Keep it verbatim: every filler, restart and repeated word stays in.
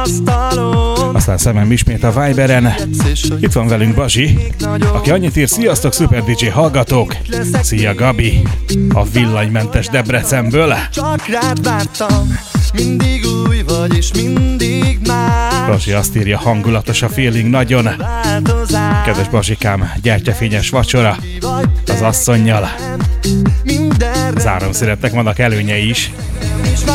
Aztán szemem ismét a Viberen. Itt van velünk Bazsi, aki annyit ír: sziasztok, Super dé dzsé hallgatók! Szia Gabi, a villanymentes Debrecenből. Csak rád vártam, mindig új vagy és mindig más. Bazsi azt írja: hangulatos a feeling nagyon. Kedves Bazsikám, gyertyafényes vacsora az asszonnyal. Az áramszünetek vannak előnyei is.